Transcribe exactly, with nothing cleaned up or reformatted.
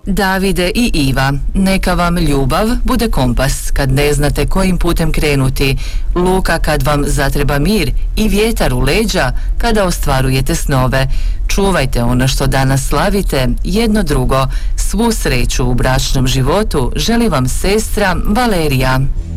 Davide i Iva, neka vam ljubav bude kompas kad ne znate kojim putem krenuti, luka kad vam zatreba mir i vjetar u leđa kada ostvarujete snove. Čuvajte ono što danas slavite, jedno drugo. Svu sreću u bračnom životu želi vam sestra Valerija.